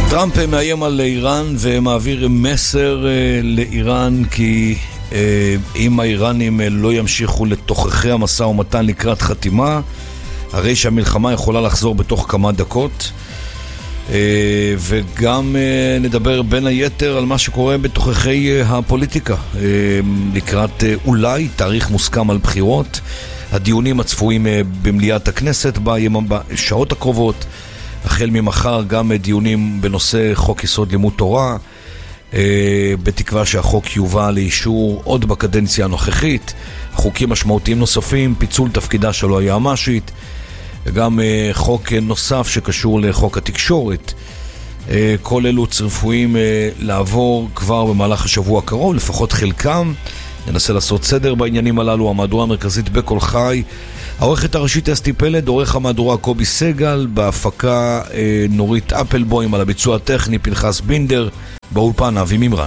טראמפ מאיים על איראן ומעביר מסר לאיראן כי אם האיראנים לא ימשיכו לתוככי המשא ומתן לקראת חתימה, הרי שהמלחמה יכולה לחזור בתוך כמה דקות. וגם נדבר בין היתר על מה שקורה בתוככי הפוליטיקה לקראת אולי תאריך מוסכם על בחירות, הדיונים הצפויים במליאת הכנסת בשעות הקרובות, החל ממחר גם דיונים בנושא חוק יסוד לימוד תורה, בתקווה שהחוק יובא לאישור עוד בקדנציה הנוכחית, חוקים משמעותיים נוספים, פיצול תפקידה של היועמ"שית, וגם חוק נוסף שקשור לחוק התקשורת. כל אלו צפויים לעבור כבר במהלך השבוע הקרוב, לפחות חלקם. ננסה לעשות סדר בעניינים הללו. המהדורה המרכזית בכל חי, העורכת הראשית אסתי פלד, עורך המהדורה קובי סגל, בהפקה נורית אפלבוים, על הביצוע הטכני פנחס בינדר, באולפן אבי מימרן.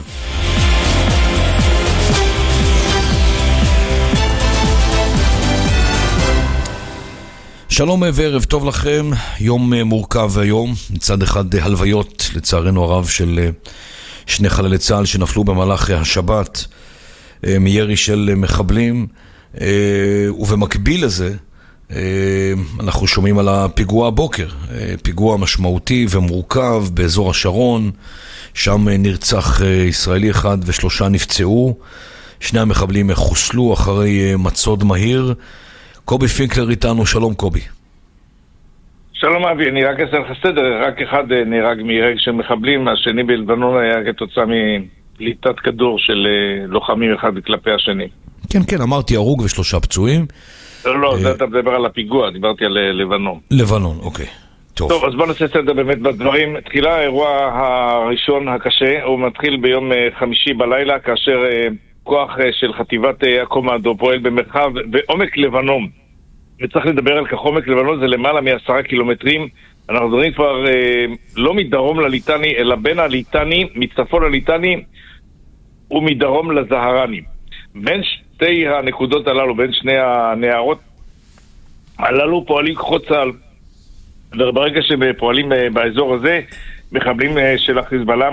שלום וערב טוב לכם. יום מורכב היום, מצד אחד הלוויות לצערנו הרב של שני חללי צה"ל שנפלו במהלך השבת מירי של מחבלים, ובמקביל לזה אנחנו שומעים על הפיגוע הבוקר, פיגוע משמעותי ומורכב באזור השרון, שם נרצח ישראלי אחד ושלושה נפצעו, שני המחבלים חוסלו אחרי מצוד מהיר. קובי פינקלר איתנו, שלום קובי. שלום אבי, אני רק אעשה לך סדר, רק אחד נהרג מהרג של מחבלים, השני בלבנון היה כתוצאה מפליטת כדור של לוחמים אחד כלפי השני. כן, כן, אמרתי הרוג ושלושה פצועים. לא, זה אתה מדבר על הפיגוע, דיברתי על לבנון. לבנון, אוקיי. טוב, אז בוא נעשה סדר באמת בדברים. תחילה האירוע הראשון הקשה, הוא מתחיל ביום חמישי בלילה, כאשר כוח של חטיבת הקומנדו פועל במרחב בעומק לבנון, וצריך לדבר על כך. עומק לבנון זה למעלה מ10 קילומטרים. אנחנו מדברים כבר לא מדרום לליטני, אלא בין הליטני, מצפון לליטני ומדרום לזהרני. בין שתי הנקודות הללו, בין שני הנערות הללו פועלים כוחות צה"ל, וברגע שפועלים באזור הזה, מחבלים של החיזבאללה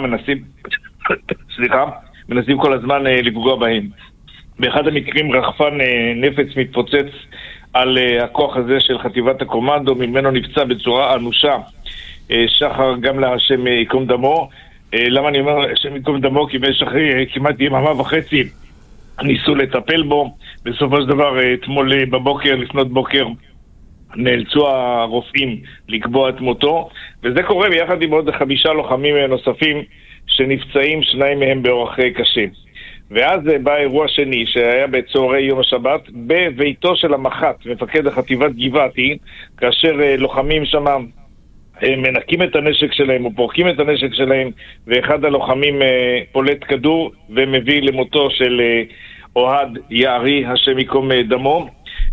מנסים כל הזמן לפגוע בהם. באחד המקרים רחפן נפץ מתפוצץ על הכוח הזה של חטיבת הקומנדו, ממנו נפצע בצורה אנושה שחר גם להשם יקום דמו. למה אני אומר השם יקום דמו? כי במשך כמעט יממה וחצי ניסו לטפל בו. בסופו של דבר אתמול בבוקר, לפנות בוקר, נאלצו הרופאים לקבוע את מותו, וזה קורה ביחד עם עוד 5 לוחמים נוספים שנפצעים, 2 מהם באורח קשה. ואז בא אירוע שני שהיה בצהרי יום השבת בביתו של המח"ט, מפקד החטיבת גבעתי, כאשר לוחמים שם מנקים את הנשק שלהם או פורקים את הנשק שלהם, ואחד הלוחמים פולט כדור ומביא למותו של אוהד יערי השם יקום דמו.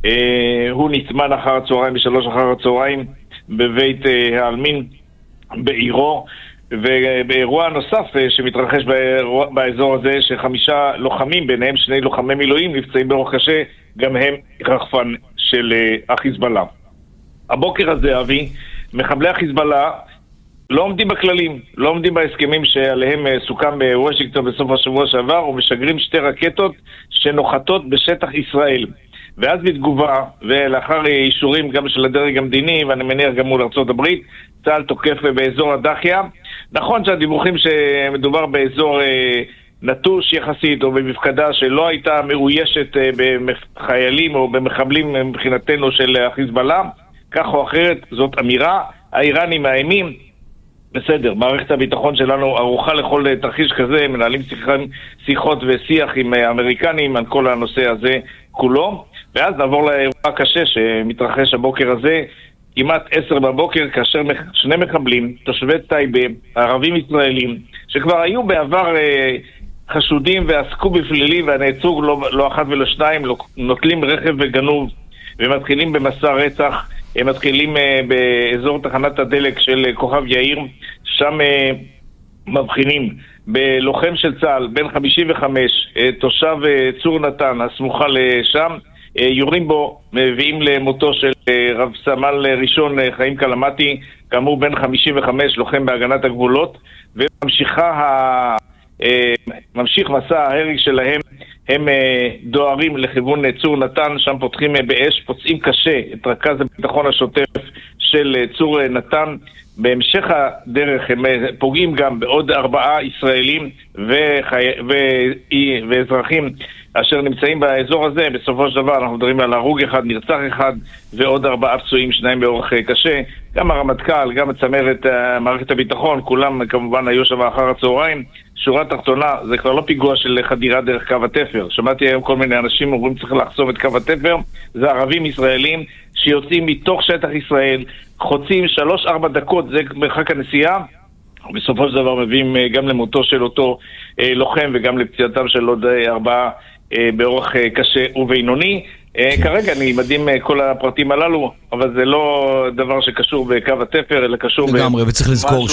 הוא נטמן אחר הצהריים, ב3 אחר הצהריים בבית העלמין בעירו. ובאירוע נוסף שמתרחש באזור הזה, ש5 לוחמים, ביניהם 2 לוחמי מילואים, נפצעים באורח קשה, גם הם רחפן של החיזבאללה. הבוקר הזה, אבי, מחבלי החיזבאללה לא עומדים בכללים, לא עומדים בהסכמים שעליהם סוכם בוושינגטון בסוף השבוע שעבר, ומשגרים 2 רקטות שנוחתות בשטח ישראל. ואז בתגובה, ולאחר אישורים גם של הדרג המדיני, ואני מניח גם מול ארצות הברית, צה"ל תוקף באזור הדחיה. נכון שהדיווחים שמדובר באזור נטוש יחסית, או במפקדה שלא הייתה מאוישת בחיילים או במחבלים מבחינתנו של החיזבאללה, כך או אחרת, זאת אמירה. האיראנים מאיימים, בסדר, מערכת הביטחון שלנו ערוכה לכל תרחיש כזה, מנהלים שיחות ושיח עם האמריקנים על כל הנושא הזה כולו. ואז נעבור לאירוע הקשה שמתרחש הבוקר הזה, כמעט 10 בבוקר, כאשר 2 מחבלים, תושבי טייבה, ערבים ישראלים, שכבר היו בעבר חשודים ועסקו בפלילים ונעצרו לא אחת ולא 2, נוטלים רכב וגנוב ומתחילים במסע רצח. הם מתחילים באזור תחנת הדלק של כוכב יאיר, שם מבחינים בלוחם של צה"ל, בן 55, תושב צור נתן, הסמוכה לשם, יורים בו, מביאים למותו של רב סמל ראשון חיים קלמתי, כאמור בן 55, לוחם בהגנת הגבולות, ממשיך מסע ההרג שלהם. הם דוהרים לכיוון צור נתן, שם פותחים באש, פוצעים קשה את רכז הביטחון השוטף של צור נתן. בהמשך הדרך הם פוגעים גם בעוד 4 ישראלים ואזרחים אשר נמצאים באזור הזה. בסופו של דבר אנחנו מדברים על הרוג אחד, נרצח אחד, ועוד 4 פצועים, 2 באורח קשה. גם הרמטכ"ל, גם צמרת מערכת הביטחון, כולם כמובן היו שם אחר הצהריים. שורה תחתונה, זה כבר לא פיגוע של חדירה דרך קו התפר. שמעתי היום כל מיני אנשים אומרים צריך לחסום את קו התפר. זה ערבים ישראלים שיוצאים מתוך שטח ישראל, חוצים 3-4 דקות, זה מרחק הנסיעה. בסופו של דבר מביאים גם למותו של אותו לוחם וגם לפציעתם של עוד 4 באורח קשה ובינוני. כרגע אני מדהים כל הפרטים הללו, אבל זה לא דבר שקשור בקו התפר, אלא קשור לגמרי, וצריך לזכור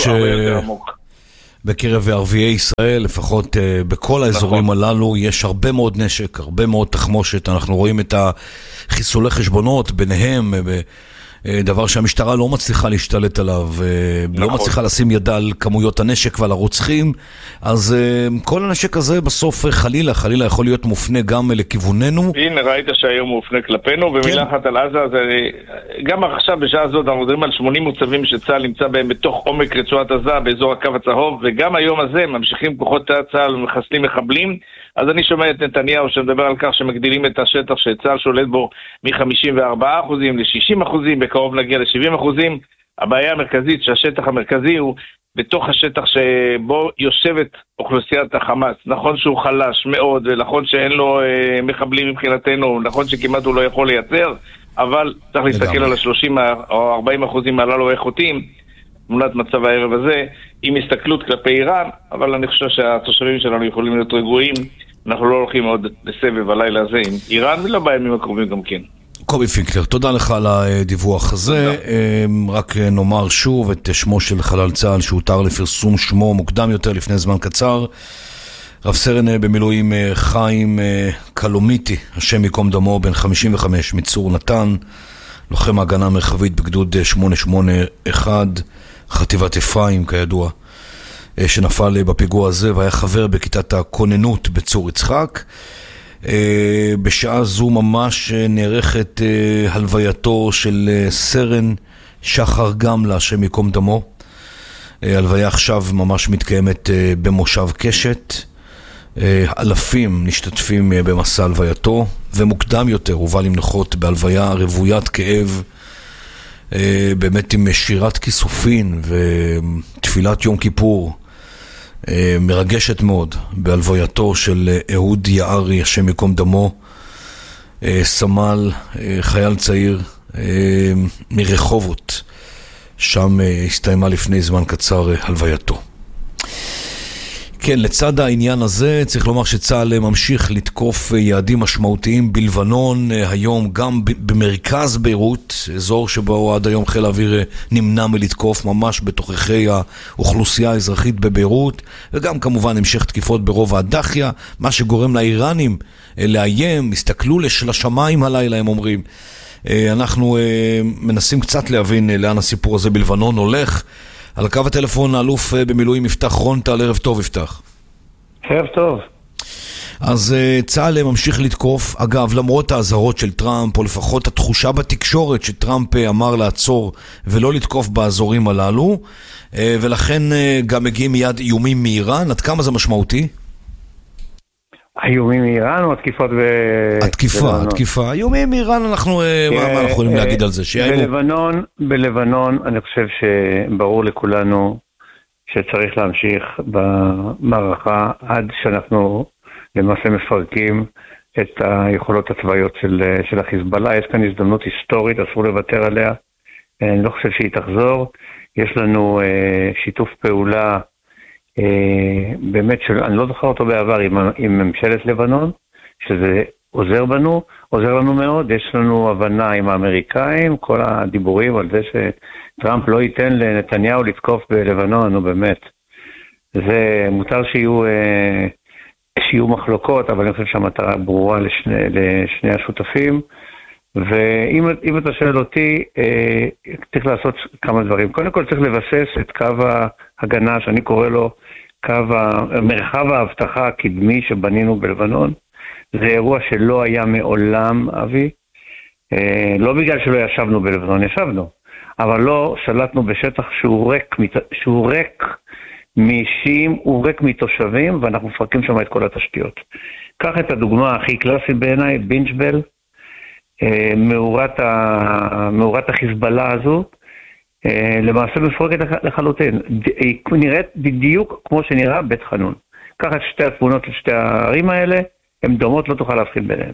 בקרב ערביי ישראל, לפחות בכל האזורים הללו, יש הרבה מאוד נשק, הרבה מאוד תחמושת. אנחנו רואים את החיסולי חשבונות ביניהם, דבר שהמשטרה לא מצליחה להשתלט עליו, לא מצליחה לשים ידה על כמויות הנשק ועל הרוצחים. אז כל הנשק הזה בסוף חלילה יכול להיות מופנה גם לכיווננו. הנה, ראית שהיום הוא מופנה כלפינו. ומילה אחת על עזה, גם עכשיו בשעה הזאת אנחנו מדברים על 80 מוצבים שצה"ל נמצא בהם בתוך עומק רצועת עזה, באזור הקו הצהוב, וגם היום הזה ממשיכים כוחות צה"ל ומחסלים מחבלים. אז אני שומע את נתניהו שמדבר על כך שמגדילים את השטח שצה"ל שולט בו מ-54% ל-60%, בקרוב נגיע ל-70%. הבעיה המרכזית שהשטח המרכזי הוא בתוך השטח שבו יושבת אוכלוסיית החמאס. נכון שהוא חלש מאוד, ונכון שאין לו מחבלים מבחינתנו, נכון שכמעט הוא לא יכול לייצר, אבל צריך להסתכל על ה-30 או 40% הללו איכותיים, תמונת מצב הערב הזה, עם הסתכלות כלפי איראן, אבל אני חושב שהתושבים שלנו יכולים להיות רגועים. אנחנו לא הולכים עוד לסבב הלילה הזה עם איראן, ולא בימים הקרובים גם כן. קובי פינקלר, תודה לך על הדיווח הזה. רק נאמר שוב את שמו של חלל צה"ל שהותר לפרסום שמו מוקדם יותר לפני זמן קצר. רב סרן במילואים חיים קלומיטי, השם יקום דמו, בן 55 מצור נתן, לוחם ההגנה מרחבית בגדוד 881, חטיבת אפרים כידוע, שנפל בפיגוע הזה והיה חבר בכיתת הכוננות בצור יצחק. בשעה זו ממש נערכת הלווייתו של סרן שחר גמלה, השם יקום דמו. הלוויה עכשיו ממש מתקיימת במושב קשת. אלפים משתתפים במסע הלווייתו, ומוקדם יותר הובא למנוחות בהלוויה רוויית כאב, באמת עם שירת כיסופין ותפילת יום כיפור מרגשת מאוד בהלווייתו של אהוד יערי, השם יקום דמו, סמל, חייל צעיר מרחובות. שם הסתיימה לפני זמן קצר הלווייתו. כן, לצד העניין הזה צריך לומר שצה"ל ממשיך לתקוף יעדים משמעותיים בלבנון, היום גם במרכז ביירות, אזור שבו עד היום חיל האוויר נמנע מלתקוף, ממש בתוככי האוכלוסייה האזרחית בביירות, וגם כמובן המשך תקיפות ברובע הדחיה, מה שגורם לאיראנים לאיים, הסתכלו לשמיים הלילה, הם אומרים. אנחנו מנסים קצת להבין לאן הסיפור הזה בלבנון הולך. על קו הטלפון האלוף במילואים יפתח רונטל. ערב טוב יפתח. ערב טוב. אז צה"ל ממשיך לתקוף, אגב למרות האזהרות של טראמפ, או לפחות התחושה בתקשורת שטראמפ אמר לעצור ולא לתקוף באזורים הללו, ולכן גם מגיעים מיד איומים מאיראן. עד כמה זה משמעותי? האיומים מאיראן או התקיפות התקיפה. האיומים מאיראן, מה אנחנו יכולים להגיד על זה? בלבנון אני חושב שברור לכולנו שצריך להמשיך במערכה עד שאנחנו למעשה מפרקים את היכולות הצבאיות של החיזבאללה. יש כאן הזדמנות היסטורית, אסור לוותר עליה. אני לא חושב שהיא תחזור. יש לנו שיתוף פעולה באמת אני לא זוכר אותו בעבר עם ממשלת לבנון, שזה עוזר לנו מאוד. יש לנו הבנה עם האמריקאים, כל הדיבורים על זה שטראמפ לא ייתן לנתניהו לתקוף בלבנון, באמת. זה מותר שיהיו מחלוקות, אבל אני חושב שהמטרה ברורה לשני השותפים, ואם אתה שואל אותי, צריך לעשות כמה דברים. קודם כל צריך לבסס את קו ההגנה, שאני קורא לו מרחב ההבטחה הקדמי שבנינו בלבנון. זה אירוע שלא היה מעולם, אבי. לא בגלל שלא ישבנו בלבנון, ישבנו, אבל לא שלטנו בשטח שהוא ריק מאישים, הוא ריק מתושבים, ואנחנו מפרקים שם את כל התשתיות. קח את הדוגמה הכי קלאסית בעיניי, בינג'בל, מאורת החיזבאללה הזו, למעשה מפורקת לחלוטין. היא נראית בדיוק כמו שנראה בית חנון. קח את שתי התמונות של שתי הערים האלה, הן דומות, לא תוכל להבחין ביניהן.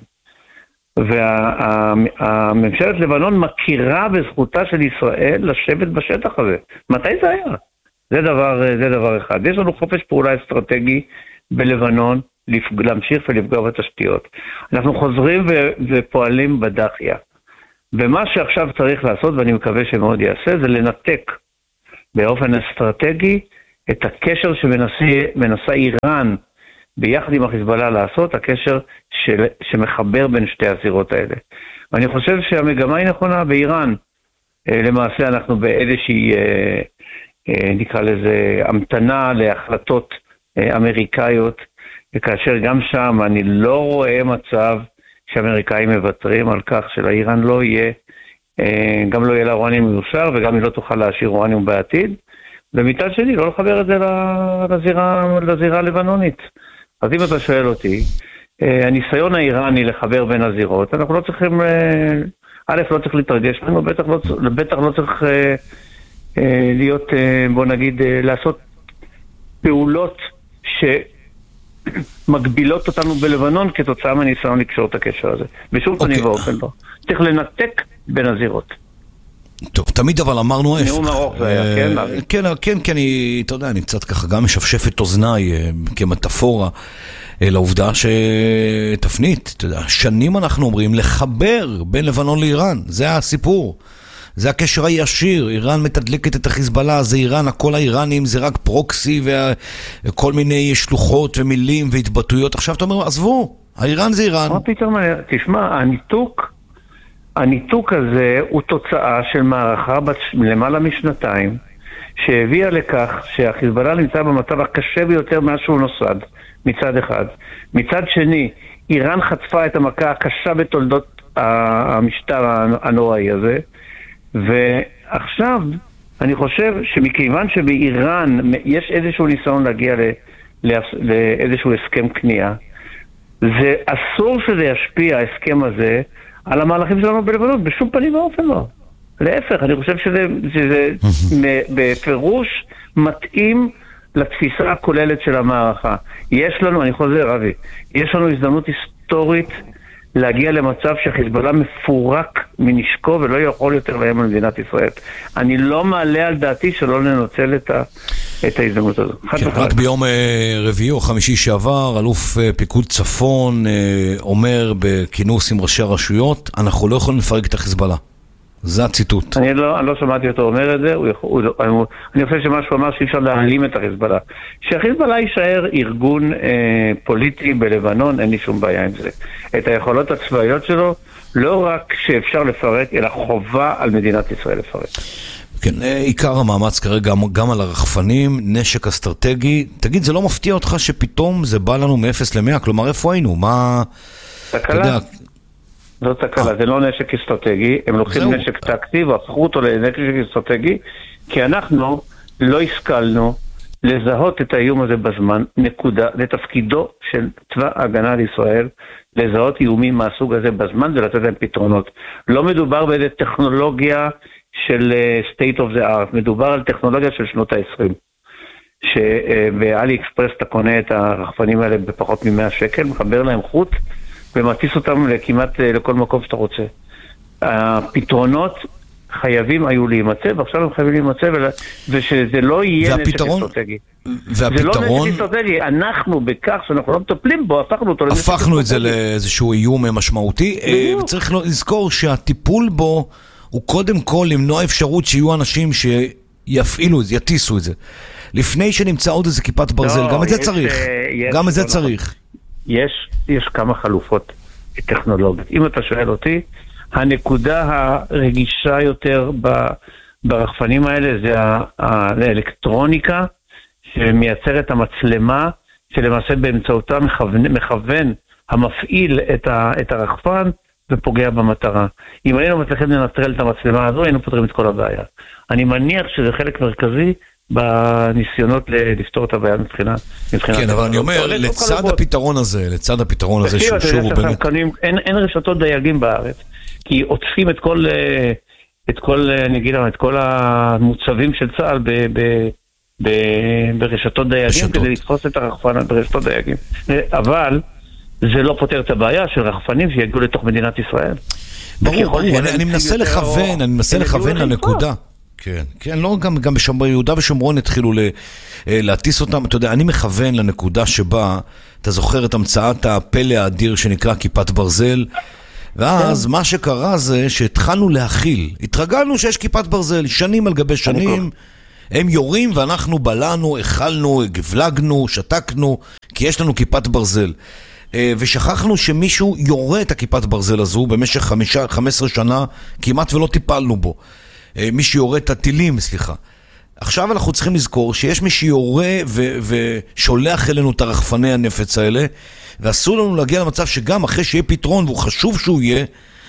והממשלת לבנון מכירה בזכותה של ישראל לשבת בשטח הזה. מתי זה היה? זה דבר אחד. יש לנו חופש פעולה אסטרטגי בלבנון, להמשיך ולפגוע בתשתיות. אנחנו חוזרים ופועלים בדחיה. ומה שעכשיו צריך לעשות, ואני מקווה שמאוד יעשה, זה לנתק באופן אסטרטגי את הקשר שמנסה איראן ביחד עם החיזבאללה לעשות, הקשר שמחבר בין שתי הזירות האלה. ואני חושב שהמגמה היא נכונה באיראן. למעשה אנחנו באיזושהי, נקרא לזה, המתנה להחלטות אמריקאיות, וכאשר גם שם אני לא רואה מצב שאמריקאים מבטרים על כך שלאיראן לא יהיה, גם לא יהיה לה אורניום מיושר, וגם היא לא תוכל להשאיר אורניום בעתיד, ומצד שני לא לחבר את זה לזירה הלבנונית. אז אם אתה שואל אותי, הניסיון האיראני לחבר בין הזירות, אנחנו לא צריכים, א', לא צריך להתרגש ממנו, בטח לא צריך להיות, בוא נגיד, לעשות פעולות שמגבילות אותנו בלבנון כתוצאה מהניסיון לקשור את הקשר הזה. בשום פנים ואופן לא. צריך לנתק בין הזירות. טוב, תמיד אבל אמרנו ההפך. נאום ארוך זה היה, כן? כן, כי אתה יודע, אני קצת ככה גם משפשף את אוזניי כמטאפורה לעובדה שתפנית, אתה יודע, שנים אנחנו אומרים לחבר בין לבנון לאיראן, זה הסיפור. זה הקשר הישיר, איראן מתדלקת את החיזבאללה, זה איראן, הכל האיראנים, זה רק פרוקסי וכל מיני שלוחות ומילים והתבטאויות. עכשיו אתה אומר, עזבו, האיראן זה איראן. מה פתאום, תשמע, הניתוק הזה הוא תוצאה של מערכה למעלה משנתיים, שהביאה לכך שהחיזבאללה נמצא במצב הקשה ביותר מאז שהוא נוסד, מצד אחד. מצד שני, איראן חטפה את המכה הקשה בתולדות המשטר הנוראי הזה, ועכשיו אני חושב שמכיוון שבאיראן יש איזשהו ניסיון להגיע לאיזשהו הסכם קנייה, זה אסור שזה ישפיע, ההסכם הזה, על המהלכים שלנו בלבנון, בשום פנים ואופן לא. להפך, אני חושב שזה בפירוש מתאים לתפיסה הכוללת של המערכה. יש לנו, אני חוזר אבי, יש לנו הזדמנות היסטורית להגיע למצב שהחיזבאללה מפורק מנשקו ולא יכול יותר להם על מדינת ישראל. אני לא מעלה על דעתי שלא לנוצל את ההזדמנות הזו. רק ביום רביעי או חמישי שעבר, אלוף פיקוד צפון אומר בכינוס עם ראשי הרשויות, אנחנו לא יכולים לפרק את החיזבאללה. זה הציטוט. אני לא שמעתי אותו אומר את זה, אני חושב שמה שהוא אמר שאי אפשר להעלים את החיזבאללה. שהחיזבאללה יישאר ארגון פוליטי בלבנון, אין לי שום בעיה עם זה. את היכולות הצבאיות שלו, לא רק שאפשר לפרק, אלא חובה על מדינת ישראל לפרק. כן, עיקר המאמץ כרגע גם על הרחפנים, נשק אסטרטגי. תגיד, זה לא מפתיע אותך שפתאום זה בא לנו מ-0 ל-100? כלומר, איפה היינו? מה... תקלה. זאת תקלה, זה לא נשק אסטרטגי, הם לוקחים נשק טקטי והפכו אותו לנשק אסטרטגי, כי אנחנו לא השכלנו לזהות את האיום הזה בזמן, נקודה, לתפקידו של צבא ההגנה לישראל, לזהות איומים מהסוג הזה בזמן ולתת להם פתרונות. לא מדובר באיזו טכנולוגיה של state of the art, מדובר על טכנולוגיה של שנות ה-20, שבאלי אקספרס אתה קונה את הרחפנים האלה בפחות מ-100 שקל, מחבר להם חוט, ומטיס אותם כמעט לכל מקום שאתה רוצה. הפתרונות חייבים היו להימצא, ועכשיו הם חייבים להימצא, ושזה לא יהיה נשק אסטרטגי. והפתרון... זה לא נשק אסטרטגי, אנחנו בכך שאנחנו לא מטפלים בו, הפכנו אותו לנשק אסטרטגי. הפכנו את זה לאיזשהו איום משמעותי, וצריך לזכור שהטיפול בו הוא קודם כל למנוע אפשרות שיהיו אנשים שיפעילו את זה, יטיסו את זה. לפני שנמצא עוד איזה כיפת ברזל, גם את זה צריך. גם את זה צריך. יש כמה חלופות טכנולוגיות. אם אתה שואל אותי, הנקודה הרגישה יותר ברחפנים האלה זה האלקטרוניקה שמייצרת המצלמה, שלמעשה באמצעותה מכוון המפעיל את הרחפן ופוגע במטרה. אם היינו מצליחים לנטרל את המצלמה הזו, היינו פותרים את כל הבעיה. אני מניח שזה חלק מרכזי בניסיונות לפתור את הבעיה מבחינה. כן, אבל אני אומר, לצד הפתרון הזה, שהוא שוב באמת... אין רשתות דייגים בארץ, כי עוטפים את כל המוצבים של צה"ל ברשתות דייגים, כדי לתפוס את הרחפן ברשתות דייגים. אבל זה לא פותר את הבעיה של רחפנים שיגיעו לתוך מדינת ישראל. ברור, אני מנסה לכוון לנקודה. כן, לא, גם ביהודה ושומרון התחילו להטיס אותם. אתה יודע, אני מכוון לנקודה שבה, אתה זוכר את המצאת הפלא האדיר שנקרא כיפת ברזל, ואז מה שקרה זה שהתחלנו להכיל. התרגלנו שיש כיפת ברזל, שנים על גבי שנים, הם יורים ואנחנו בלענו, אכלנו, גבלגנו, שתקנו, כי יש לנו כיפת ברזל. ושכחנו שמישהו יורה את הכיפת ברזל הזו במשך 15 שנה, כמעט ולא טיפלנו בו. מי שיורה את הטילים, סליחה. עכשיו אנחנו צריכים לזכור שיש מי שיורה ושולח אלינו את הרחפני הנפץ האלה, ואסור לנו להגיע למצב שגם אחרי שיהיה פתרון, והוא חשוב שהוא יהיה,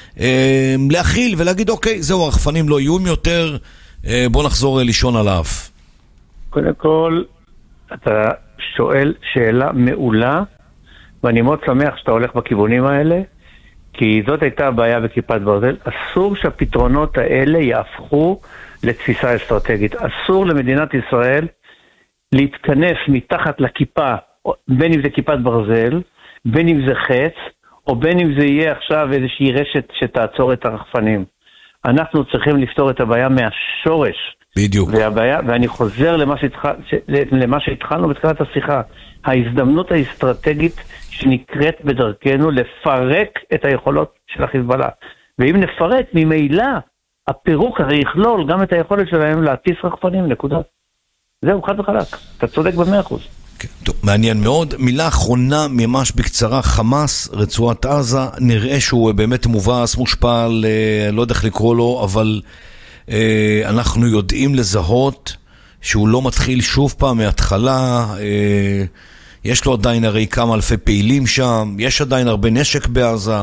להכיל ולהגיד, אוקיי, זהו, הרחפנים לא יהיו יותר, בוא נחזור לישון על האף. קודם כל, אתה שואל שאלה מעולה, ואני מאוד שמח שאתה הולך בכיוונים האלה, כי זאת הייתה הבעיה בכיפת ברזל. אסור שהפתרונות האלה יהפכו לתפיסה אסטרטגית. אסור למדינת ישראל להתכנס מתחת לכיפה, בין אם זה כיפת ברזל, בין אם זה חץ, או בין אם זה יהיה עכשיו איזושהי רשת שתעצור את הרחפנים. אנחנו צריכים לפתור את הבעיה מהשורש. בדיוק. ואני חוזר למה שהתחלנו בתחילת השיחה. ההזדמנות האסטרטגית שנקראת בדרכנו לפרק את היכולות של החיזבאללה. ואם נפרק, ממילא הפירוק הרי יכלול גם את היכולת שלהם להטיס רחפנים, נקודה. זהו, חד וחלק. אתה צודק ב100%. כן, טוב, מעניין מאוד. מילה אחרונה ממש בקצרה, חמאס, רצועת עזה, נראה שהוא באמת מובס, מושפל, לא יודע איך לקרוא לו, אבל אנחנו יודעים לזהות שהוא לא מתחיל שוב פעם מההתחלה, יש לו עדיין הרי כמה אלפי פעילים שם, יש עדיין הרבה נשק בעזה.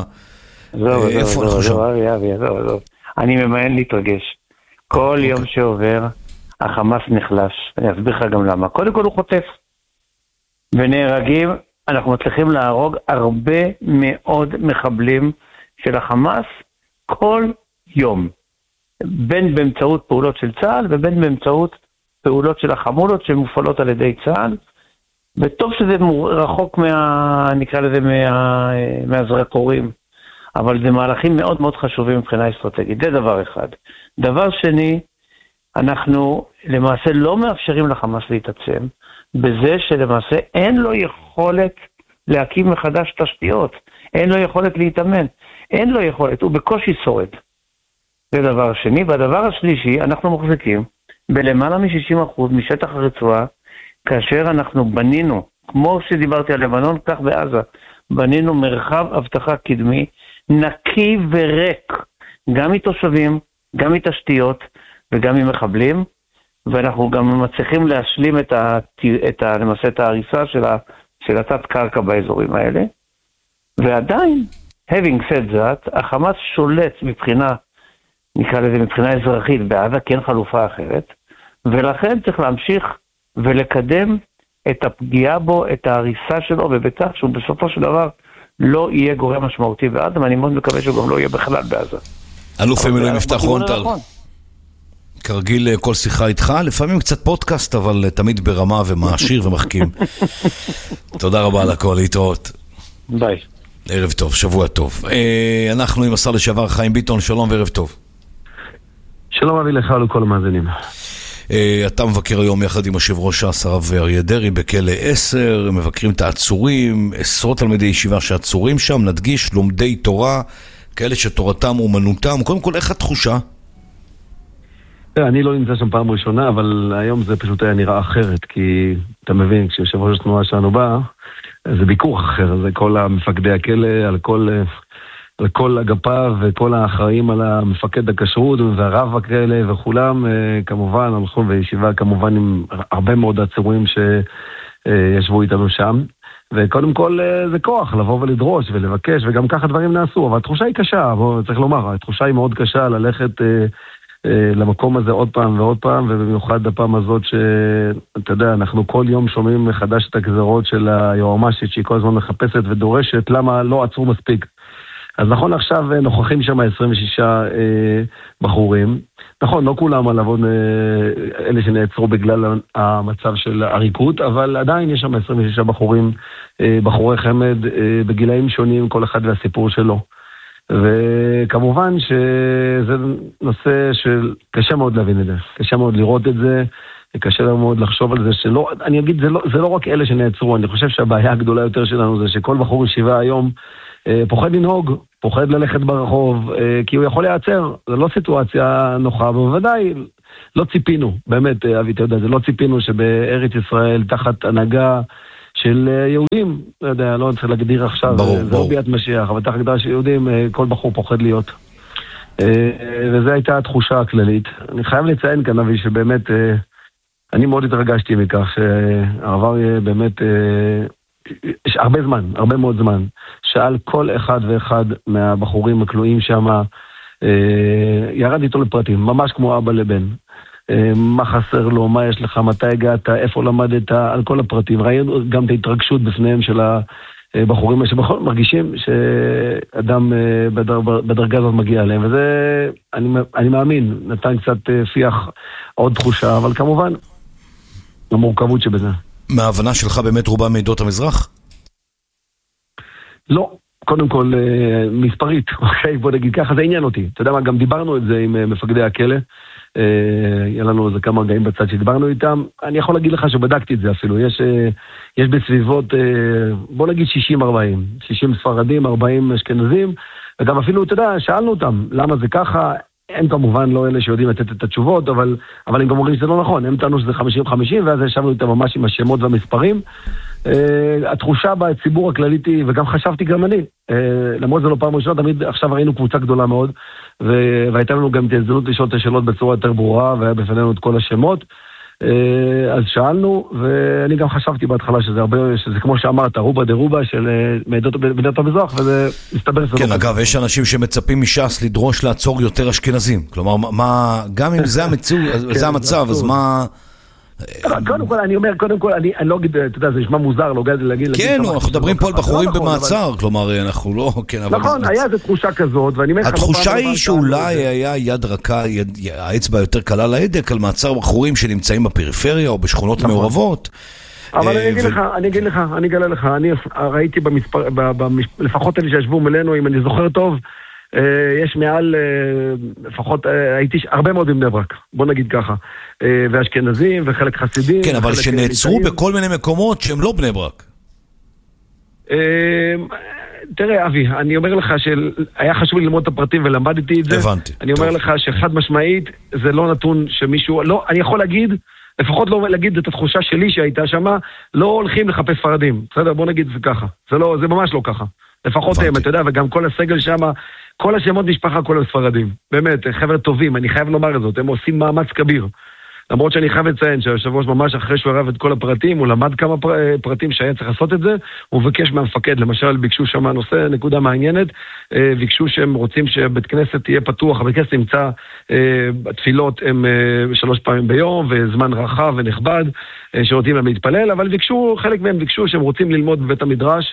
זהו, אני ממאן להתרגש. כל יום שעובר, החמאס נחלש. אני אסביר לך גם למה. קודם כל הוא חוטף. ונהרגים, אנחנו מצליחים להרוג הרבה מאוד מחבלים של החמאס כל יום. בין באמצעות פעולות של צה"ל, ובין באמצעות פעולות של החמולות שמופעלות על ידי צה"ל. וטוב שזה רחוק נקרא לזה מהזרקורים, אבל זה מהלכים מאוד מאוד חשובים מבחינה אסטרטגית. זה דבר אחד. דבר שני, אנחנו למעשה לא מאפשרים לחמאס להתעצם, בזה שלמעשה אין לו יכולת להקים מחדש תשתיות, אין לו יכולת להתאמן, אין לו יכולת, הוא בקושי שורד. זה דבר שני. והדבר השלישי, אנחנו מחזיקים בלמעלה מ-60% משטח הרצועה, כאשר אנחנו בנינו, כמו שדיברתי על לבנון, כך בעזה, בנינו מרחב הבטחה קדמי, נקי וריק, גם מתושבים, גם מתשתיות וגם ממחבלים, ואנחנו גם מצליחים להשלים למעשה את ההריסה של התת קרקע באזורים האלה, ועדיין, having said that, החמאס שולט מבחינה, נקרא לזה מבחינה אזרחית בעזה, כי אין חלופה אחרת, ולכן צריך להמשיך ולקדם את הפגיעה בו, את ההריסה שלו, ובטח שהוא בסופו של דבר לא יהיה גורם משמעותי בעזה, ואני מאוד מקווה שהוא גם לא יהיה בכלל בעזה. אלוף במילואים יפתח רון-טל, כרגיל כל שיחה איתך, לפעמים קצת פודקאסט, אבל תמיד ברמה ומעשיר ומחכים. תודה רבה על הכל, להתראות. ביי. ערב טוב, שבוע טוב. אנחנו עם השר לשעבר חיים ביטון, שלום וערב טוב. שלום אבי לך לכל המאזינים. אתה מבקר היום יחד עם יושב ראש ש"ס הרב אריה דרעי בכלא 10, מבקרים את העצורים, עשרות תלמידי ישיבה שעצורים שם, נדגיש, לומדי תורה, כאלה שתורתם אומנותם. קודם כל, איך התחושה? אני לא נמצא שם פעם ראשונה, אבל היום זה פשוט היה נראה אחרת, כי אתה מבין, כשיושב ראש התנועה שלנו בא, זה ביקור אחר, זה כל המפקדי הכלא, על כל אגפיו וכל האחראים על המפקד הכשרות והרב הכלא וכולם, כמובן, הלכו בישיבה כמובן עם הרבה מאוד עצורים שישבו איתנו שם, וקודם כל זה כוח לבוא ולדרוש ולבקש, וגם ככה דברים נעשו, אבל התחושה היא קשה, צריך לומר, התחושה היא מאוד קשה ללכת למקום הזה עוד פעם ועוד פעם, ובמיוחד הפעם הזאת שאתה יודע, אנחנו כל יום שומעים מחדש את הגזרות של היועמ"שית שהיא כל הזמן מחפשת ודורשת למה לא עצרו מספיק. אז נכון עכשיו נוכחים שם 26 בחורים, נכון לא כולם על עבוד אלה שנעצרו בגלל המצב של הריקות, אבל עדיין יש שם 26 בחורים, בחורי חמד בגילאים שונים, כל אחד והסיפור שלו. וכמובן שזה נושא של קשה מאוד להבין את זה, קשה מאוד לראות את זה, קשה מאוד לחשוב על זה שלא, אני אגיד, זה לא רק אלה שנעצרו, אני חושב שהבעיה הגדולה יותר שלנו זה שכל בחור ישיבה היום פוחד לנהוג, פוחד ללכת ברחוב, כי הוא יכול להיעצר, זה לא סיטואציה נוחה, ובוודאי לא ציפינו, באמת אבי אתה יודע, זה לא ציפינו שבארץ ישראל תחת הנהגה של יהודים, לא יודע, לא צריך להגדיר עכשיו, זה לא ביאת משיח, אבל תחת הגדרה של יהודים, כל בחור פוחד להיות. וזו הייתה התחושה הכללית. אני חייב לציין כאן, אבי, שבאמת, אני מאוד התרגשתי מכך, שהרב אריה באמת, יש הרבה מאוד זמן, שאל כל אחד ואחד מהבחורים הכלואים שם, ירד איתו לפרטים, ממש כמו אבא לבן. מה חסר לו, מה יש לך, מתי הגעת, איפה למדת, על כל הפרטים. ראינו גם את ההתרגשות בפניהם של הבחורים שבכל מרגישים שאדם בדרגה הזאת מגיע אליהם, וזה, אני מאמין, נתן קצת פיח עוד תחושה, אבל כמובן, המורכבות שבזה. מההבנה שלך באמת רובה מעדות המזרח? לא. קודם כל, מספרית, אוקיי, בוא נגיד ככה, זה עניין אותי. אתה יודע מה, גם דיברנו את זה עם מפקדי הכלא, היה לנו איזה כמה רגעים בצד שדיברנו איתם, אני יכול להגיד לך שבדקתי את זה אפילו, יש בסביבות, בוא נגיד 60-40, 60 ספרדים, 40 אשכנזים, וגם אפילו, אתה יודע, שאלנו אותם, למה זה ככה, הם כמובן לא אלה שיודעים לתת את התשובות, אבל הם גם אומרים שזה לא נכון, הם טענו שזה 50-50, ואז ישבנו איתם ממש עם השמות והמספרים, התחושה בציבור הכללית היא, וגם חשבתי גם אני, למרות זה לא פעם ראשונה, תמיד עכשיו ראינו קבוצה גדולה מאוד, והייתה לנו גם את ההזדמנות לשאול את השאלות בצורה יותר ברורה, והיה בפנינו את כל השמות, אז שאלנו, ואני גם חשבתי בהתחלה שזה כמו שאמרת, רובה דרובה של מעדות המזרח, וזה מסתבר שזה כן, אגב, יש אנשים שמצפים מש"ס לדרוש לעצור יותר אשכנזים, כלומר, גם אם זה המצב, אז מה... קודם כל, אני אומר, אני לא אגיד, אתה יודע, זה נשמע מוזר, לא להגיד... כן, אנחנו מדברים פה על בחורים במעצר, כלומר, אנחנו לא... נכון, היה איזו תחושה כזאת, ואני אומר... התחושה היא שאולי היה יד רכה, האצבע יותר קלה להדק, על מעצר בחורים שנמצאים בפריפריה או בשכונות מעורבות. אבל אני אגלה לך, אני ראיתי לפחות אלה שישבו מולנו, אם אני זוכר טוב, יש מעל, לפחות, הייתי הרבה מאוד בבני ברק, בוא נגיד ככה, ואשכנזים וחלק חסידים. כן, אבל שנעצרו בכל מיני מקומות שהם לא בני ברק. תראה, אבי, אני אומר לך שהיה חשוב ללמוד את הפרטים ולמדתי את זה. הבנתי. אני אומר לך שחד משמעית, זה לא נתון שמישהו, לא, אני יכול להגיד, לפחות לא להגיד את התחושה שלי שהייתה שמה, לא הולכים לחפש ספרדים. בסדר, בוא נגיד זה ככה. זה ממש לא ככה. לפחות הם, אתה יודע, וגם כל הסגל שמה, כל השמות משפחה, כל הספרדים. באמת, חבר'ה טובים, אני חייב לומר את זאת, הם עושים מאמץ כביר. למרות שאני חייב לציין שהיושב ראש ממש אחרי שהוא הרב את כל הפרטים, הוא למד כמה פרטים שהיה צריך לעשות את זה, הוא ביקש מהמפקד, למשל ביקשו שם הנושא, נקודה מעניינת, ביקשו שהם רוצים שבית כנסת תהיה פתוח, הבית כנסת נמצא, התפילות הם 3 פעמים ביום, וזמן רחב ונכבד, שרוצים להם להתפלל, אבל חלק מהם ביקשו שהם רוצים ללמוד בבית המדרש,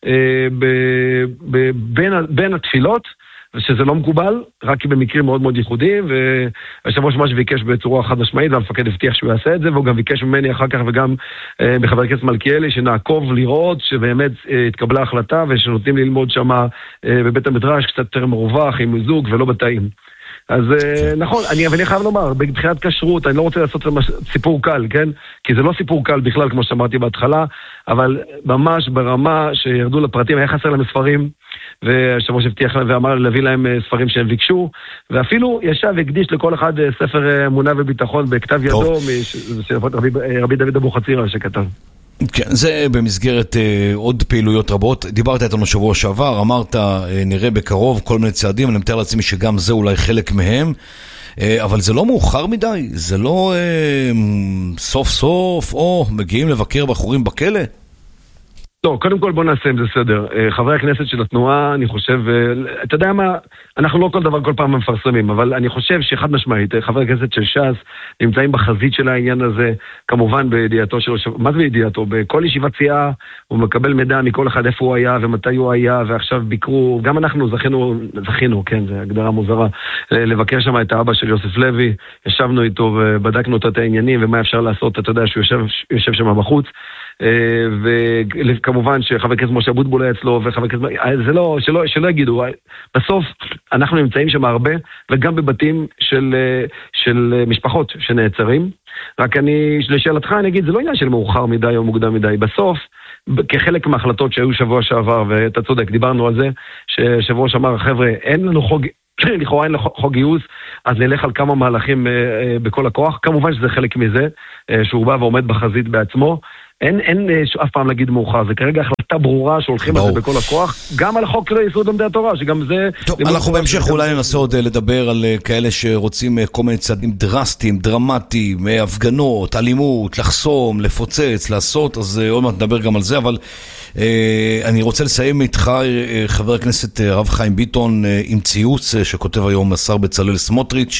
בין התפילות, ושזה לא מקובל, רק במקרים מאוד מאוד ייחודיים, והיושב ראש ממש ביקש בצורה חד משמעית, והמפקד הבטיח שהוא יעשה את זה, והוא גם ביקש ממני אחר כך, וגם בחבר הכנסת מלכיאלי, שנעקוב לראות שבאמת התקבלה החלטה, ושנותנים ללמוד שם בבית המדרש, קצת יותר מרווח, עם זוג ולא בתאים. אז נכון, אבל אני חייב לומר, בבחינת כשרות, אני לא רוצה לעשות סיפור קל, כן? כי זה לא סיפור קל בכלל, כמו שאמרתי בהתחלה, אבל ממש ברמה שירדו לפרטים, היה חסר להם ספרים, והשבוע הבטיח להם ואמר להביא להם ספרים שהם ביקשו, ואפילו ישב והקדיש לכל אחד ספר אמונה וביטחון בכתב ידו, רבי דוד אבוחצירא שכתב. כן, זה במסגרת עוד פעילויות רבות. דיברת איתנו שבוע שעבר, אמרת נראה בקרוב כל מיני צעדים, אני מתאר לעצמי שגם זה אולי חלק מהם, אבל זה לא מאוחר מדי, זה לא סוף סוף, מגיעים לבקר בחורים בכלא? לא, קודם כל בוא נעשה עם זה סדר. חברי הכנסת של התנועה, אני חושב, אתה יודע מה, אנחנו לא כל דבר כל פעם מפרסמים, אבל אני חושב שחד משמעית, חברי הכנסת של ש"ס נמצאים בחזית של העניין הזה, כמובן בידיעתו שלו, מה זה בידיעתו? בכל ישיבת סיעה הוא מקבל מידע מכל אחד איפה הוא היה ומתי הוא היה, ועכשיו ביקרו, גם אנחנו זכינו, כן, זו הגדרה מוזרה, לבקר שם את האבא של יוסף לוי, ישבנו איתו ובדקנו את העניינים ומה אפשר לעשות, אתה יודע שהוא יושב שם בחוץ, וכמובן שחבר הכנסת משה אבוטבול היה אצלו וחבר הכנסת, זה לא, שלא יגידו, בסוף אנחנו נמצאים שם הרבה וגם בבתים של משפחות שנעצרים, רק לשאלתך אני אגיד, זה לא עניין של מאוחר מדי או מוקדם מדי, בסוף כחלק מההחלטות שהיו שבוע שעבר, ואתה צודק, דיברנו על זה ששבוע שאמר, חבר'ה, אין לנו חוג, לכאורה אין לחוק גיוס, אז נלך על כמה מהלכים בכל הכוח, כמובן שזה חלק מזה, שהוא בא ועומד בחזית בעצמו, אין אף פעם להגיד מאוחר, זה כרגע החלטה ברורה שהולכים על זה בכל הכוח, גם על החוק ליסוד לומדי התורה, שגם זה... טוב, אנחנו בהמשך אולי ננסה עוד לדבר על כאלה שרוצים כל מיני צעדים דרסטיים, דרמטיים, הפגנות, אלימות, לחסום, לפוצץ, לעשות, אז עוד מעט נדבר גם על זה, אבל אני רוצה לסיים איתך, חבר הכנסת הרב חיים ביטון, עם ציוץ שכותב היום השר בצלאל סמוטריץ',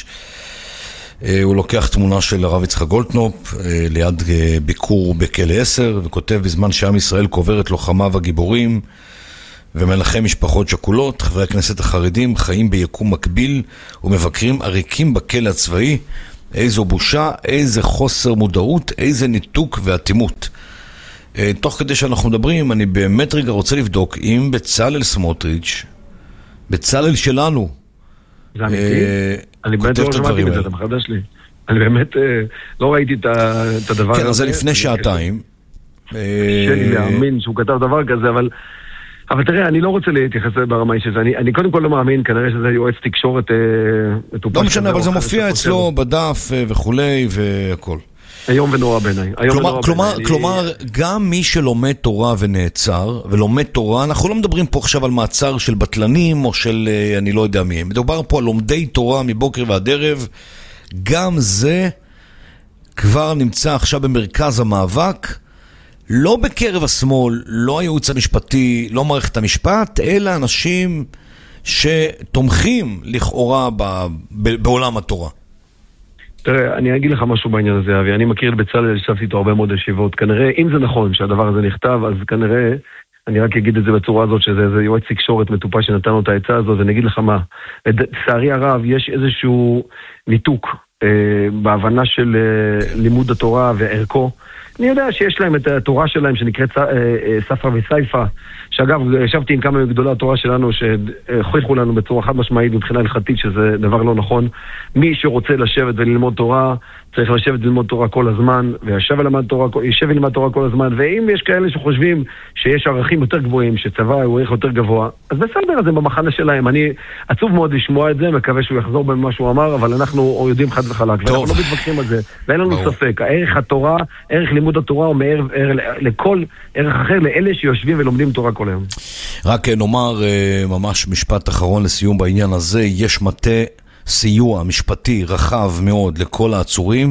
הוא לוקח תמונה של הרב יצחק גולדקנופ ליד ביקור בכלא 10 וכותב, בזמן שעם ישראל קובר את לוחמיו הגיבורים ומנחם משפחות שכולות, חברי הכנסת החרדים חיים ביקום מקביל ומבקרים עריקים בכלא הצבאי. איזו בושה, איזה חוסר מודעות, איזה ניתוק ואטימות. תוך כדי שאנחנו מדברים, אני באמת רגע רוצה לבדוק אם בצלאל סמוטריץ', בצלאל שלנו, זה אמיתי? אני באמת לא שמעתי את זה, אתה מחדש לי. אני באמת לא ראיתי את הדבר הזה. כן, אז זה לפני שעתיים. שלי להאמין שהוא כתב דבר כזה, אבל תראה, אני לא רוצה להתייחס ברמה אישית. אני קודם כל לא מאמין, כנראה שזה יועץ תקשורת מטופש. לא משנה, אבל זה מופיע אצלו בדף וכולי והכל. היום ונורא בעיניי. כלומר, גם מי שלומד תורה ונעצר, ולומד תורה, אנחנו לא מדברים פה עכשיו על מעצר של בטלנים, או של אני לא יודע מי, מדובר פה על לומדי תורה מבוקר ועד ערב, גם זה כבר נמצא עכשיו במרכז המאבק, לא בקרב השמאל, לא הייעוץ המשפטי, לא מערכת המשפט, אלא אנשים שתומכים לכאורה בעולם התורה. תראה, אני אגיד לך משהו בעניין הזה, אבי. אני מכיר את בצלאל, ישבתי איתו הרבה מאוד ישיבות. כנראה, אם זה נכון שהדבר הזה נכתב, אז כנראה, אני רק אגיד את זה בצורה הזאת, שזה יועץ תקשורת מטופש שנתן לו את העצה הזאת, ואני אגיד לך מה. לצערי הרב, יש איזשהו ניתוק בהבנה של לימוד התורה וערכו. אני יודע שיש להם את התורה שלהם שנקראת ספרא וסייפא, שאגב, ישבתי עם כמה מגדולי התורה שלנו שהוכיחו לנו בצורה חד משמעית מבחינה הלכתית שזה דבר לא נכון. מי שרוצה לשבת וללמוד תורה, צריך לשבת וללמוד תורה כל הזמן, וישב וללמד תורה כל הזמן, ואם יש כאלה שחושבים שיש ערכים יותר גבוהים, שצבא הוא ערך יותר גבוה, אז בסדר, זה במחנה שלהם. אני עצוב מאוד לשמוע את זה, מקווה שהוא יחזור במה שהוא אמר, אבל אנחנו יודעים חד וחלק, ואנחנו לא מתווכחים על זה, ואין לנו ספק. הערך התורה, ערך לימוד התורה, הוא מערך לכל ערך אחר, לאלה שיושבים ולומדים תורה כל היום. רק נאמר ממש משפט אחרון לסיום בעניין הזה, יש מטה סיוע משפטי רחב מאוד לכל העצורים.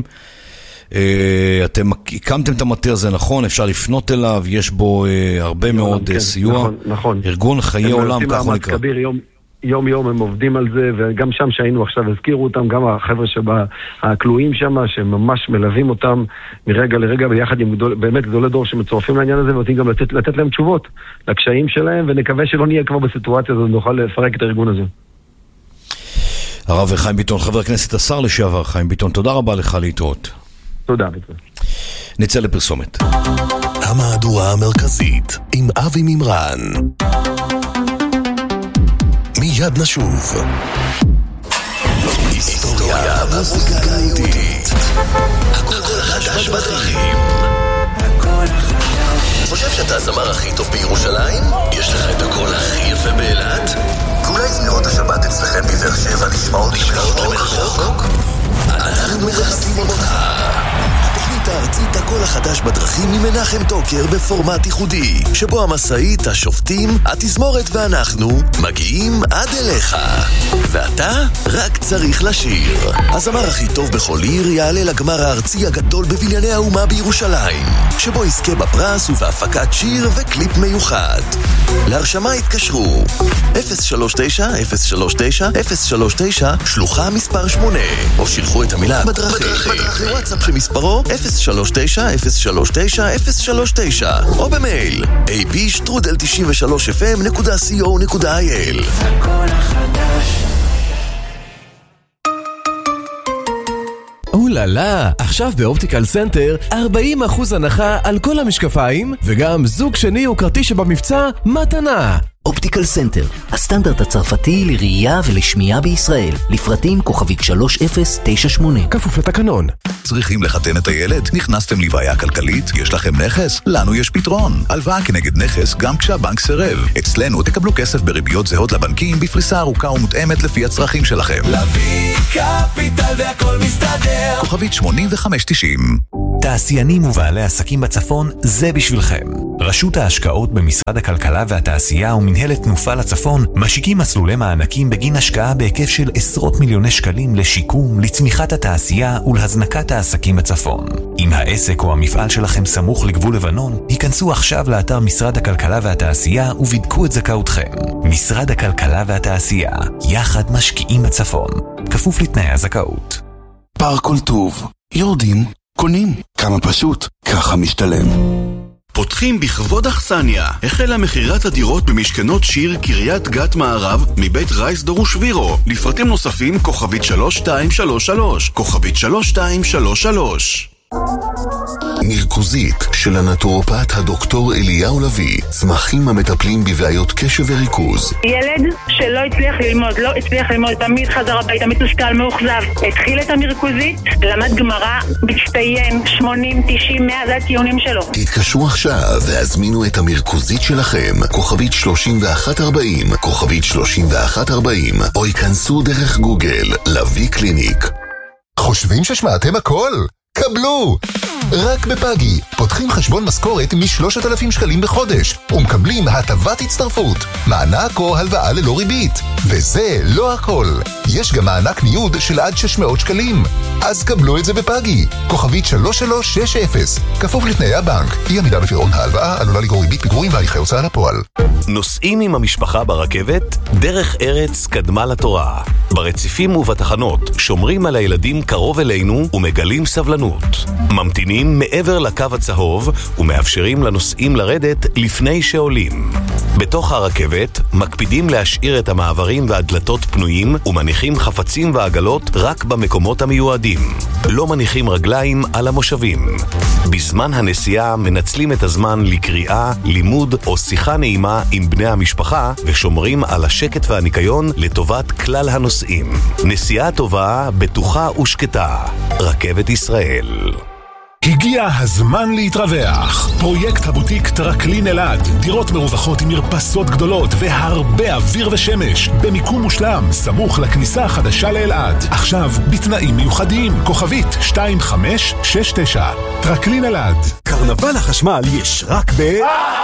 אתם הקמתם את המטה הזה, נכון? אפשר לפנות אליו, יש בו הרבה מאוד סיוע. נכון. ארגון חיי עולם, כך הוא נקרא. יום הם עובדים על זה, וגם שם שהיינו עכשיו הזכירו אותם, גם החבר'ה שהכלואים שם, שממש מלווים אותם מרגע לרגע, ביחד עם באמת גדולי דור שמצורפים לעניין הזה, ורוצים גם לתת להם תשובות לקשיים שלהם, ונקווה שלא נהיה כבר בסיטואציה הזאת, נוכל לפרק את הארגון הזה. הרב חיים ביטון, חבר הכנסת השר לשעבר חיים ביטון, תודה רבה לך להתראות. תודה ביטון. נצא לפרסומת. המהדורה המרכזית עם אבי מימרן. מיד נשוב. המוזיקה היהודית. הכל חדש בדרכים. חושב שאתה הזמר הכי טוב בירושלים? יש לך את הקול הכי יפה באילת? ואולי זמירות השבת אצלכם בבאר שבע נשמעות למרחוק? אנחנו מחפשים אותך. התוכנית הארצית הקול החדש בדרכים עם מנחם טוקר בפורמט ייחודי, שבו המסעית, השופטים, התזמורת ואנחנו מגיעים עד אליך. ואתה רק צריך לשיר. הזמר הכי טוב בכל עיר יעלה לגמר הארצי הגדול בבנייני האומה בירושלים, שבו יזכה בפרס ובהפקת שיר וקליפ מיוחד. להרשמה התקשרו 039-039-039 שלוחה מספר 8, או שילחו את המילה בדרכים לוואטסאפ שמספרו 039-039-039, או במייל ab@93fm.co.il. הכל החדש. אוללה, עכשיו באופטיקל סנטר 40% הנחה על כל המשקפיים, וגם זוג שני וקרתי שבמבצע מתנה. אופטיקל סנטר, הסטנדרט הצרפתי לראייה ולשמיעה בישראל. לפרטים כוכבית 3098. כפוף לתקנון. צריכים לחתן את הילד? נכנסתם לבעיה כלכלית? יש לכם נכס? לנו יש פתרון. הלוואה כנגד נכס גם כשהבנק סירב. אצלנו תקבלו כסף בריביות זהות לבנקים בפריסה ארוכה ומותאמת לפי הצרכים שלכם. להביא קפיטל והכל מסתדר. כוכבית 8590. תעשיינים ובעלי עסקים בצפון, זה בשבילכם. רשות ההשקעות במשרד הכלכלה והתעשייה ומנהלת תנופה לצפון משיקים מסלולי מענקים בגין השקעה בהיקף של עשרות מיליוני שקלים לשיקום, לצמיחת התעשייה ולהזנקת העסקים בצפון. אם העסק או המפעל שלכם סמוך לגבול לבנון, היכנסו עכשיו לאתר משרד הכלכלה והתעשייה ובדקו את זכאותכם. משרד הכלכלה והתעשייה, יחד משקיעים בצפון. כפוף לתנאי הזכאות. פארק כל טוב. יורדים, קונים. כמה פשוט, ככה משתלם. פותחים בכבוד אכסניה. החלה מחירת הדירות במשכנות שיר קריית גת מערב מבית רייסדור ושבירו. לפרטים נוספים כוכבית 3233. כוכבית 3233. מרכוזית של הנטורופט הדוקטור אליהו לוי, צמחים המטפלים בבעיות קשב וריכוז. ילד שלא הצליח ללמוד, תמיד חזר הביתה מתוסכל, מאוכזב. התחיל את המרכוזית, למד גמרא, מצטיין, 80, 90, 100, זה הציונים שלו. תתקשרו עכשיו והזמינו את המרכוזית שלכם, כוכבית 3140, כוכבית 3140, או ייכנסו דרך גוגל, לוי קליניק. חושבים ששמעתם הכל? קבלו! רק בפאגי פותחים חשבון משכורת מ-3,000 שקלים בחודש ומקבלים הטבת הצטרפות, מענק או הלוואה ללא ריבית. וזה לא הכל, יש גם מענק ניוד של עד 600 שקלים. אז קבלו את זה בפאגי, כוכבית 3360, כפוף לתנאי הבנק. אי עמידה בפירעון ההלוואה עלולה לגרור ריבית פיגורים והליכי הוצאה לפועל. נוסעים עם המשפחה ברכבת, דרך ארץ קדמה לתורה. ברציפים ובתחנות שומרים על הילדים קרוב אלינו ומגלים סבלנות. ממתינים מעבר לקו הצהוב ומאפשרים לנוסעים לרדת לפני שעולים. בתוך הרכבת מקפידים להשאיר את המעברים והדלתות פנויים ומניחים חפצים ועגלות רק במקומות המיועדים. לא מניחים רגליים על המושבים. בזמן הנסיעה מנצלים את הזמן לקריאה, לימוד או שיחה נעימה עם בני המשפחה ושומרים על השקט והניקיון לטובת כלל הנוסעים. נסיעה טובה, בטוחה ושקטה. רכבת ישראל. הגיע הזמן להתרווח. פרויקט הבוטיק טרקלין אלעד. דירות מרווחות עם מרפסות גדולות והרבה אוויר ושמש. במיקום מושלם, סמוך לכניסה החדשה לאלעד. עכשיו, בתנאים מיוחדים. כוכבית 2569. טרקלין אלעד. קרנבל החשמל יש רק